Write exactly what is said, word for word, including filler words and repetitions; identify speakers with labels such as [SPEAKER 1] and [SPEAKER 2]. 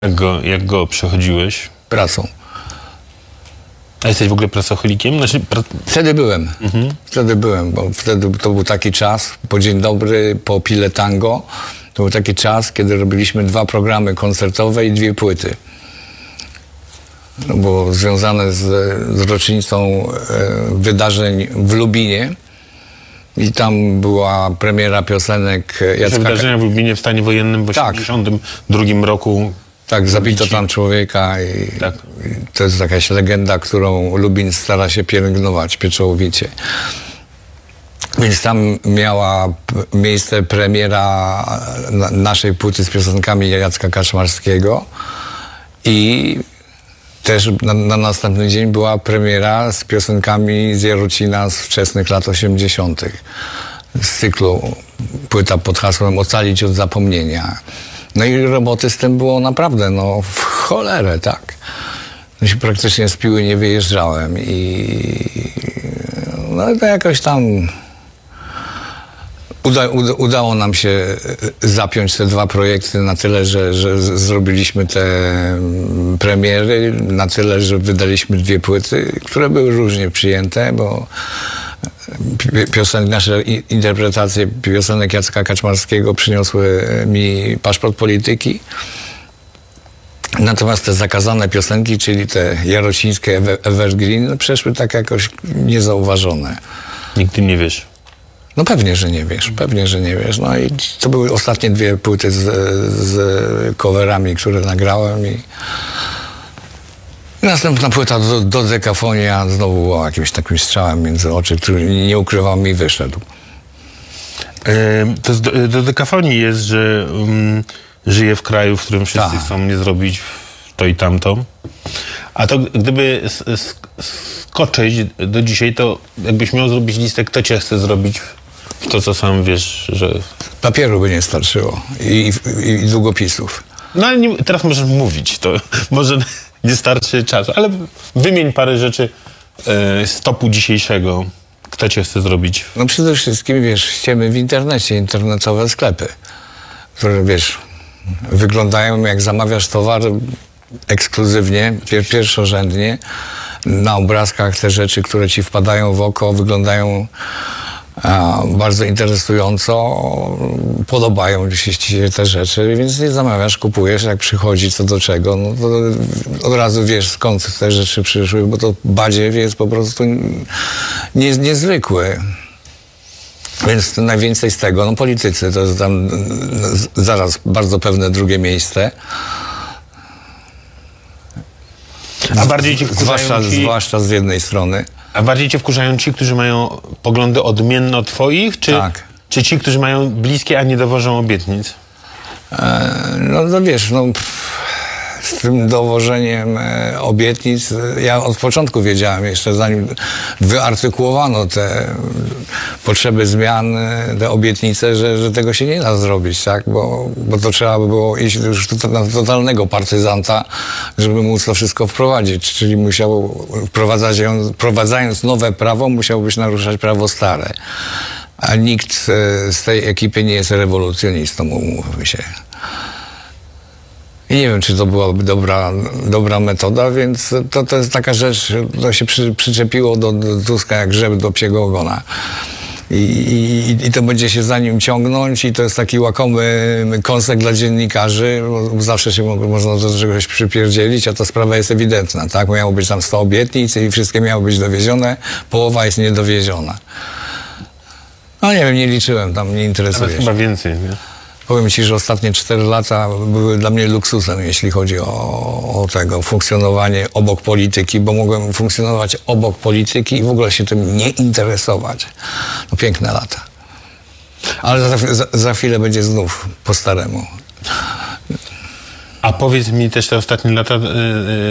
[SPEAKER 1] Jak go, jak go przechodziłeś?
[SPEAKER 2] Pracą.
[SPEAKER 1] A jesteś w ogóle pracocholikiem? Znaczy, pra...
[SPEAKER 2] Wtedy byłem. Mhm. Wtedy byłem, bo wtedy to był taki czas, po Dzień Dobry, po Pile Tango, to był taki czas, kiedy robiliśmy dwa programy koncertowe i dwie płyty. No, było związane z, z rocznicą e, wydarzeń w Lubinie i tam była premiera piosenek Jacka...
[SPEAKER 1] Wydarzenia w Lubinie w stanie wojennym w
[SPEAKER 2] Tak.
[SPEAKER 1] osiemdziesiątym drugim roku.
[SPEAKER 2] Tak, zabito tam człowieka i,
[SPEAKER 1] Tak.
[SPEAKER 2] i to jest jakaś legenda, którą Lubin stara się pielęgnować pieczołowicie. Więc tam miała p- miejsce premiera na, naszej płyty z piosenkami Jacka Kaczmarskiego i też na, na następny dzień była premiera z piosenkami z Jarocina z wczesnych lat osiemdziesiątych. Z cyklu płyta pod hasłem Ocalić od zapomnienia. No i roboty z tym było naprawdę, no w cholerę, tak. No się praktycznie z Piły nie wyjeżdżałem i no to jakoś tam uda, uda, udało nam się zapiąć te dwa projekty na tyle, że, że z- zrobiliśmy te premiery, na tyle, że wydaliśmy dwie płyty, które były różnie przyjęte, bo pi- piosen, nasze i- interpretacje piosenek Jacka Kaczmarskiego przyniosły mi paszport polityki. Natomiast te zakazane piosenki, czyli te jarocińskie ever, evergreen, przeszły tak jakoś niezauważone.
[SPEAKER 1] Nigdy nie wiesz.
[SPEAKER 2] No pewnie, że nie wiesz, pewnie, że nie wiesz. No i to były ostatnie dwie płyty z, z coverami, które nagrałem i następna płyta do, do Dekafonia znowu była jakimś takim strzałem między oczy, który nie ukrywam mi wyszedł.
[SPEAKER 1] E, to z- do, do dekafonii jest, że um, żyje w kraju, w którym wszyscy
[SPEAKER 2] Tak.
[SPEAKER 1] chcą mnie zrobić to i tamto. A to gdyby s- s- skoczyć do dzisiaj, to jakbyś miał zrobić listę, kto cię chce zrobić w to, co sam wiesz, że...
[SPEAKER 2] Papieru by nie starczyło i, i, i długopisów.
[SPEAKER 1] No ale nie, teraz możesz mówić, to może nie starczy czasu, ale wymień parę rzeczy e, z topu dzisiejszego. Kto cię chce zrobić?
[SPEAKER 2] No przede wszystkim, wiesz, ściemy w internecie, internetowe sklepy, które, wiesz, wyglądają jak zamawiasz towar ekskluzywnie, pier pierwszorzędnie. Na obrazkach te rzeczy, które ci wpadają w oko, wyglądają a, bardzo interesująco, podobają ci się te rzeczy, więc nie zamawiasz, kupujesz, jak przychodzi co do czego, no to od razu wiesz, skąd te rzeczy przyszły, bo to badziew jest po prostu nie, niezwykły. Więc najwięcej z tego, no politycy, to jest tam z- zaraz bardzo pewne drugie miejsce.
[SPEAKER 1] A bardziej cię wkurzają
[SPEAKER 2] Zwłaszcza,
[SPEAKER 1] ci,
[SPEAKER 2] zwłaszcza z jednej strony.
[SPEAKER 1] a bardziej cię wkurzają ci, którzy mają poglądy odmienne od twoich, czy,
[SPEAKER 2] Tak.
[SPEAKER 1] czy ci, którzy mają bliskie, a nie dowożą obietnic?
[SPEAKER 2] E, no, no wiesz, no, pff, z tym dowożeniem e, obietnic, e, ja od początku wiedziałem, jeszcze zanim wyartykułowano te e, potrzeby zmian, e, te obietnice, że, że tego się nie da zrobić, tak? Bo, bo to trzeba by było iść już to- na totalnego partyzanta, żeby móc to wszystko wprowadzić, czyli musiał wprowadzać, ją- wprowadzając nowe prawo, musiałbyś naruszać prawo stare. A nikt e, z tej ekipy nie jest rewolucjonistą, umówmy się. I nie wiem, czy to byłaby dobra, dobra metoda, więc to, to jest taka rzecz, to się przy, przyczepiło do, do Tuska jak grzyb do psiego ogona. I, i, I to będzie się za nim ciągnąć i to jest taki łakomy kąsek dla dziennikarzy, bo zawsze się mo- można do czegoś przypierdzielić, a ta sprawa jest ewidentna, tak? Miało być tam sto obietnic i wszystkie miały być dowiezione, połowa jest niedowieziona. No nie wiem, nie liczyłem, tam nie
[SPEAKER 1] Nawet
[SPEAKER 2] interesuje.
[SPEAKER 1] chyba więcej, nie?
[SPEAKER 2] Powiem ci, że ostatnie cztery lata były dla mnie luksusem, jeśli chodzi o, o tego funkcjonowanie obok polityki, bo mogłem funkcjonować obok polityki i w ogóle się tym nie interesować. No piękne lata. Ale za, za, za chwilę będzie znów po staremu.
[SPEAKER 1] A powiedz mi też te ostatnie lata, y, y,